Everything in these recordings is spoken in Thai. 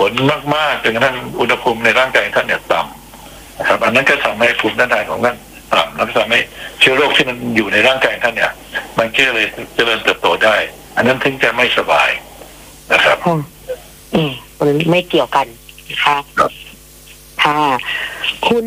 ลมากๆจนกระทั่งอุณหภูมิในร่างกายท่านเนี่ยต่ำนะครับอันนั้นก็ทำให้ภูมิต้านทานของท่านต่ำแล้วก็ทำให้เชื้อโรคที่มันอยู่ในร่างกายท่านเนี่ยมันก็เลยเจริญเติบโตได้อันนั้นถึงจะไม่สบายนะครับมันไม่เกี่ยวกันนะคะค่ะคุณ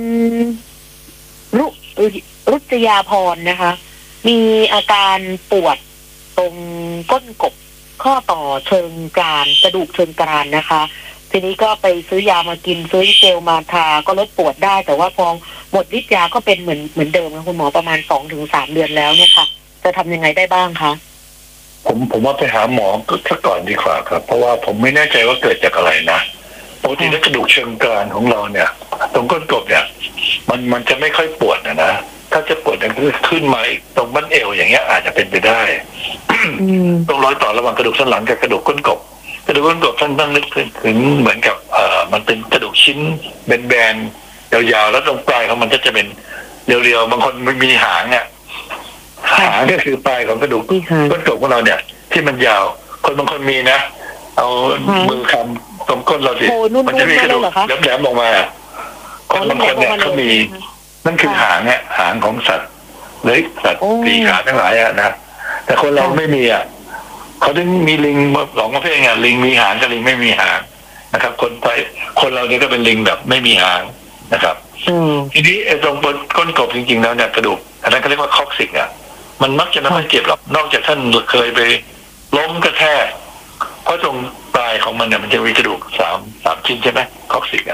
รุจยาพรนะคะ มีอาการปวดตรงก้นกบข้อต่อเชิงกรานกระดูกเชิงกรานนะคะ ทีนี้ก็ไปซื้อยามากินซื้อเจลมาทาก็ลดปวดได้แต่ว่าพอหมดฤทธิ์ยาก็เป็นเหมือนเดิมนะคุณหมอประมาณ2-3 เดือนแล้วเนี่ยค่ะจะทำยังไงได้บ้างคะผมว่าไปหาหมอก็ก่อนดีกว่าครับเพราะว่าผมไม่แน่ใจว่าเกิดจากอะไรนะปกติแล้วกระดูกเชิงกรานของเราเนี่ยตรงก้นกบเนี่ยมันจะไม่ค่อยปวดนะถ้าจะปวดเนี่ยขึ้นมาอีกตรงบั้นเอวอย่างเงี้ยอาจจะเป็นไปได้ตรงรอยต่อระหว่างกระดูกสันหลังกับกระดูกก้นกบกระดูกก้นกบท่านต้องนึกถึงเหมือนกับมันเป็นกระดูกชิ้นแบนๆยาวๆแล้วตรงปลายของมันก็จะเป็นเรียวๆบางคนไม่มีหางเนี่ยหางก็คือปลายของกระดูกก้นกบของเราเนี่ยที่มันยาวคนบางคนมีนะเอามือคำตรงก้นเราสิมันจะมีกระดูกแหลมๆออกมาคนบางคนเนี่ยเขามีนั่นคือหางเนี่ยหางของสัตว์หรือสัตว์สี่ขาทั้งหลายนะแต่คนเราไม่มีเขาถึงมีลิงสองประเภทไงลิงมีหางกับลิงไม่มีหางนะครับคนเราเนี่ยก็เป็นลิงแบบไม่มีหางนะครับทีนี้ตรงก้นกบจริงๆแล้วเนี่ยกระดูกอันนั้นเขาเรียกว่าคอกซิกมันมักจะไม่ค่อยเจ็บหรอกนอกจากท่านเคยไปล้มกระแทกเพราะตรงปลายของมันเนี่ยมันจะมีกระดูกสามชิ้นใช่ไหมคอกซิก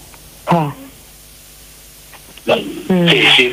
4 ชิ้น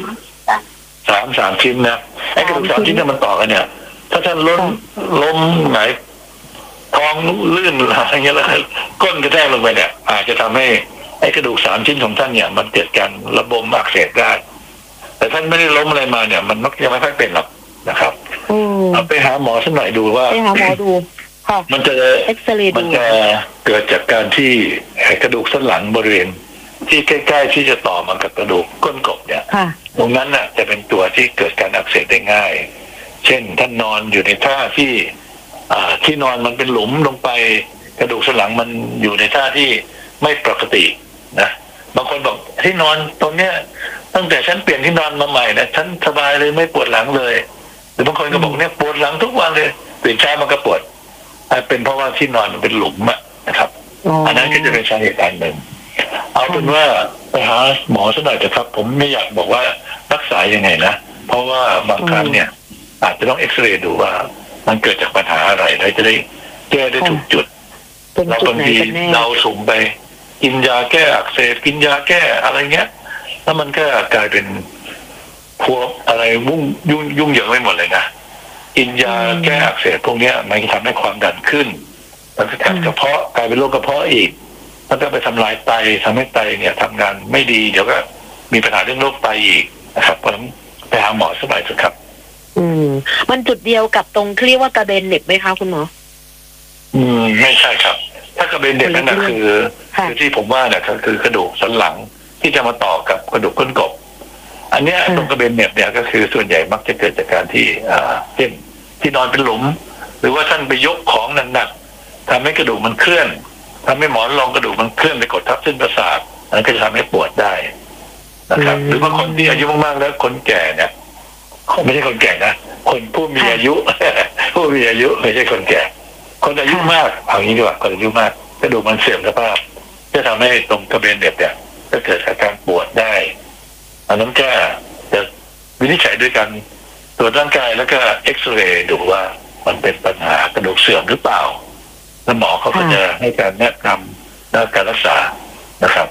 3 ชิ้นนะไอ้กระดูก3 ชิ้นเนี่ยมันต่อกันเนี่ยถ้าท่านล้มไหนท้องลื่นอะไรเงี้ยแล้วก้นกระแทกลงไปเนี่ยอาจจะทำให้ไอ้กระดูก3 ชิ้นของท่านเนี่ยมันเกิดการระบมอักเสบได้แต่ท่านไม่ได้ล้มอะไรมาเนี่ยมันมักจะไม่ค่อยเป็นหรอกนะครับเอาไปหาหมอสักหน่อยดูว่าไปหาหมอดูมันจะเกิดจากการที่กระดูกสันหลังบริเวณที่ใกล้ๆที่จะต่อมากับกระดูกก้นกบเนี่ยตรงนั้นน่ะจะเป็นตัวที่เกิดการอักเสบได้ง่ายเช่นท่านนอนอยู่ในท่าที่ที่นอนมันเป็นหลุมลงไปกระดูกสันหลังมันอยู่ในท่าที่ไม่ปกตินะบางคนบอกที่นอนตรงเนี้ยตั้งแต่ฉันเปลี่ยนที่นอนมาใหม่นะฉันสบายเลยไม่ปวดหลังเลยหรือบางคนก็บอกเนี่ยปวดหลังทุกวันเลยตื่นเช้ามันก็ปวดเป็นเพราะว่าที่นอนมันเป็นหลุมนะครับอันนั้นก็จะเป็นสาเหตุอันหนึ่งเอาเป็นว่าไปหาหมอสักหน่อยเถอะครับผมไม่อยากบอกว่ารักษายังไงนะเพราะว่าบางครั้งเนี่ยอาจจะต้องเอ็กซเรย์ดูว่ามันเกิดจากปัญหาอะไรเราจะได้แก้ได้ถูกจุดเราบางทีเราสุ่มไปกินยาแก้อักเสบกินยาแก้อะไรเงี้ยแล้วมันก็กลายเป็นพวกอะไรยุ่งเหยิงไปหมดเลยนะกินยาแก้อักเสบพวกนี้มันทำให้ความดันขึ้นแล้วก็กระเพาะกลายเป็นโรคกระเพาะอีกมันก็ไปทำลายไตทำให้ไตเนี่ยทำงานไม่ดีเดี๋ยวก็มีปัญหาเรื่องโรคไตอีกนะครับเพราะฉะนั้นไปหาหมอสักหน่อยเถอะครับมันจุดเดียวกับตรงที่เรียกว่ากระเบนเหน็บไหมคะคุณหมอไม่ใช่ครับถ้ากระเบนเหน็บนั่นคือที่ผมว่าเนี่ยก็คือกระดูกสันหลังที่จะมาต่อกับกระดูกก้นกบอันเนี้ยตรงกระเบนเหน็บเนี่ยก็คือส่วนใหญ่มักจะเกิดจากการที่เช่นที่นอนเป็นหลุมหรือว่าท่านไปยกของหนักๆทำให้กระดูกมันเคลื่อนทำให้หมอนรองกระดูกมันเคลื่อนไปกดทับเส้นประสาทอันนั้นก็จะทำให้ปวดได้นะครับหรือบางคนที่อายุมากๆแล้วคนแก่เนี่ยไม่ใช่คนแก่นะคนผู้มีอายุผู้มีอายุไม่ใช่คนแก่คนอายุมากเอางี้ดีกว่าคนอายุมากกระดูกมันเสื่อมสภาพจะทำให้ตรงกระเบนเหน็บเนี่ยก็เกิดอาการปวดได้อันนั้นก็จะวินิจฉัยด้วยกันตรวจร่างกายแล้วก็เอ็กซเรย์ดูว่ามันเป็นปัญหากระดูกเสื่อมหรือเปล่าแล้วหมอเขาก็จะให้การแนะนำด้านการรักษานะครับ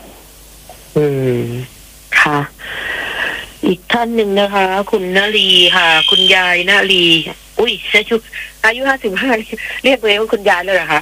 ค่ะอีกท่านหนึ่งนะคะ คุณนลีค่ะคุณยายนลีอุ้ยอายุ55เรียกเลยว่าคุณยายเลยเหรอคะ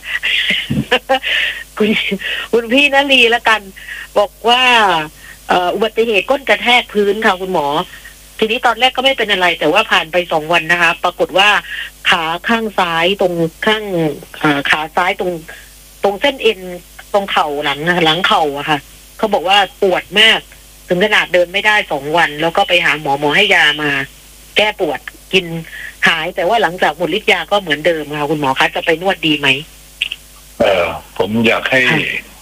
คุณพี่นลีละกันบอกว่าอุบัติเหตุก้นกระแทกพื้นค่ะคุณหมอทีนี้ตอนแรกก็ไม่เป็นอะไรแต่ว่าผ่านไป2 วันนะคะปรากฏว่าขาข้างซ้ายตรงข้างขาซ้ายตรงเส้นเอ็นตรงเข่าหลังเข่าอะค่ะเขาบอกว่าปวดมากถึงขนาดเดินไม่ได้2 วันแล้วก็ไปหาหมอให้ยามาแก้ปวดกินหายแต่ว่าหลังจากหมดฤทธิ์ยาก็เหมือนเดิมค่ะคุณหมอคะจะไปนวดดีไหมผมอยากให้